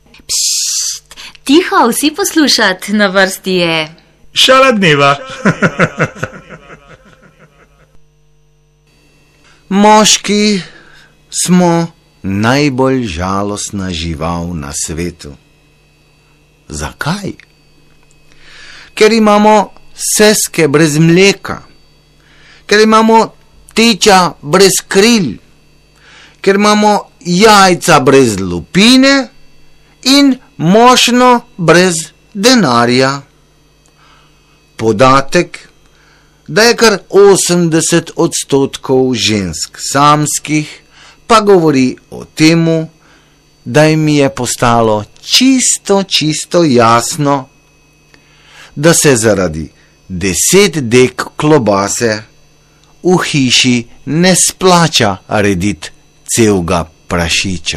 Pšt, tiho, vsi poslušat, na vrsti je Šala dneva. Moški smo najbolj žalostna žival na svetu. Zakaj? Ker imamo seske brez mleka, ker imamo teča brez kril, ker imamo jajca brez lupine in mošno brez denarja. Podatek, da je kar 80% žensk samskih, pa govori o temu, da jim je postalo čisto jasno, da se zaradi 10 dek klobase v hiši ne splača rediti celega prašiča.